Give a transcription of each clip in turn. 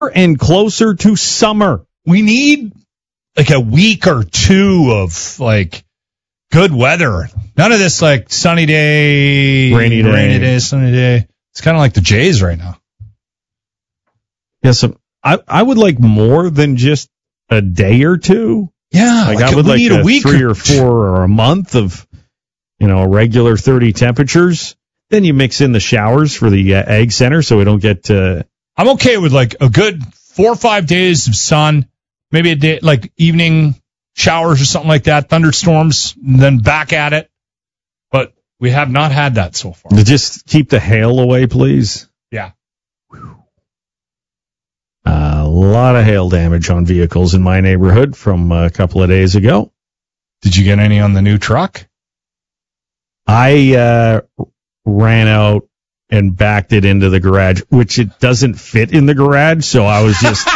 and closer to summer. We need like a week or two of like good weather. None of this like sunny day, rainy day, sunny day. It's kind of like the Jays right now. Yeah, so I would like more than just a day or two. Yeah, like I would like a week 3 or 4 or a month of, regular 30 temperatures. Then you mix in the showers for the egg center so we don't get. I'm okay with like a good 4 or 5 days of sun, maybe a day like evening showers or something like that, thunderstorms, and then back at it. But we have not had that so far. Just keep the hail away, please. Yeah. A lot of hail damage on vehicles in my neighborhood from a couple of days ago. Did you get any on the new truck? I ran out and backed it into the garage, which it doesn't fit in the garage, so I was just...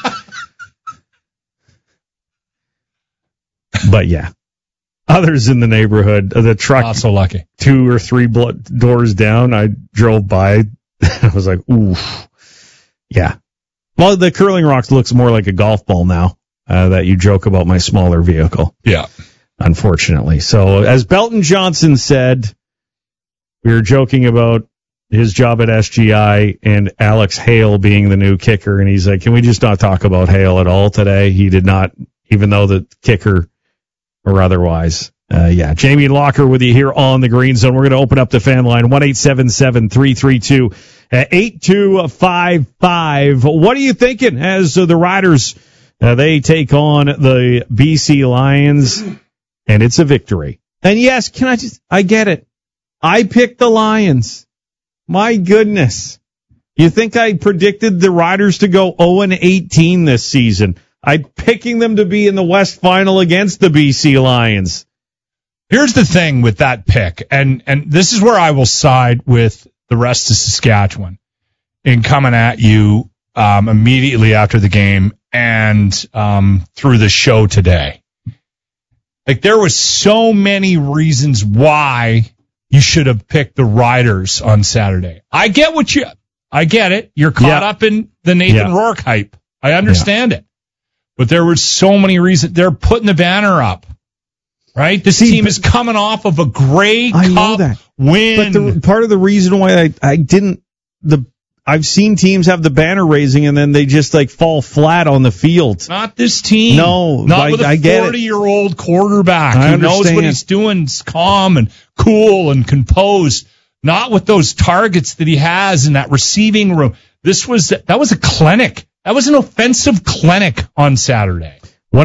But yeah, others in the neighborhood, the truck... Not so lucky. 2 or 3 doors down, I drove by. I was like, ooh. Yeah. Well, the Curling Rocks looks more like a golf ball now that you joke about my smaller vehicle. Yeah. Unfortunately. So, as Belton Johnson said, we were joking about his job at SGI and Alex Hale being the new kicker, and he's like, can we just not talk about Hale at all today? He did not, even though the kicker or otherwise. Jamie Locker with you here on the Green Zone. We're going to open up the fan line, 1-877-332-8255. What are you thinking as the Riders, they take on the BC Lions, and it's a victory. And yes, I get it. I picked the Lions. My goodness. You think I predicted the Riders to go 0-18 this season? I'm picking them to be in the West Final against the BC Lions. Here's the thing with that pick, and this is where I will side with the rest of Saskatchewan in coming at you immediately after the game and through the show today. Like, there was so many reasons why you should have picked the Riders on Saturday. I get it. You're caught up in the Nathan Rourke hype. I understand it. But there were so many reasons. They're putting the banner up. Right? This team is coming off of a Grey Cup win. But part of the reason why I didn't, I've seen teams have the banner raising and then they just like fall flat on the field. Not this team. No. Not with a 40-year-old quarterback who knows what he's doing, is calm and cool and composed. Not with those targets that he has in that receiving room. That was a clinic. That was an offensive clinic on Saturday.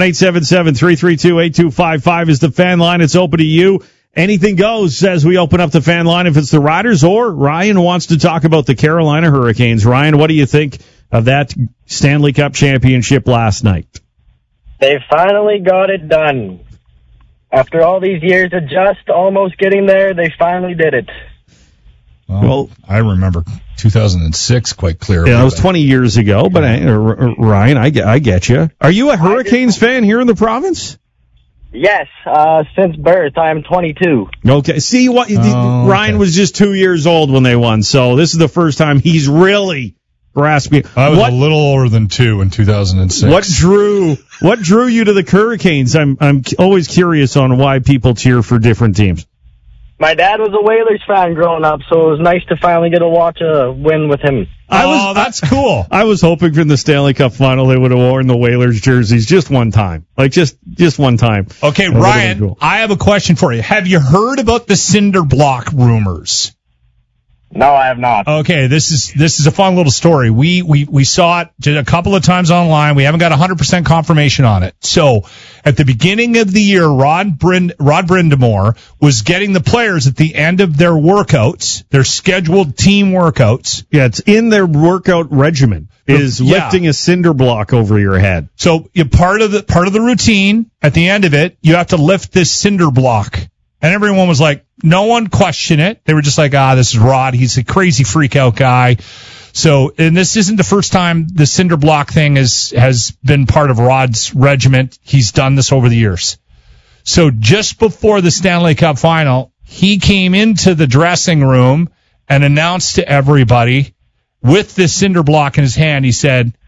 1-877-332-8255 is the fan line. It's open to you. Anything goes as we open up the fan line if it's the Riders, or Ryan wants to talk about the Carolina Hurricanes. Ryan, what do you think of that Stanley Cup championship last night? They finally got it done. After all these years of just almost getting there, they finally did it. Well, I remember 2006 quite clearly. Yeah, it was 20 years ago, but Ryan, I get you. Are you a Hurricanes fan here in the province? Yes, since birth. I am 22. Okay. See, Ryan was just 2 years old when they won, so this is the first time he's really grasping. I was a little older than 2 in 2006. What drew you to the Hurricanes? I'm always curious on why people cheer for different teams. My dad was a Whalers fan growing up, so it was nice to finally get to watch a win with him. That's cool. I was hoping for the Stanley Cup final they would have worn the Whalers jerseys just one time. Like, just one time. Okay, Ryan, cool. I have a question for you. Have you heard about the cinder block rumors? No, I have not. Okay, this is a fun little story. We saw it a couple of times online. We haven't got 100% confirmation on it. So, at the beginning of the year, Rod Brindamore was getting the players at the end of their workouts, their scheduled team workouts. Yeah, it's in their workout regimen. Is lifting a cinder block over your head. So, part of the routine at the end of it, you have to lift this cinder block. And everyone was like, no one questioned it. They were just like, this is Rod. He's a crazy freak out guy. So, and this isn't the first time the cinder block thing has been part of Rod's regiment. He's done this over the years. So just before the Stanley Cup final, he came into the dressing room and announced to everybody with this cinder block in his hand, he said,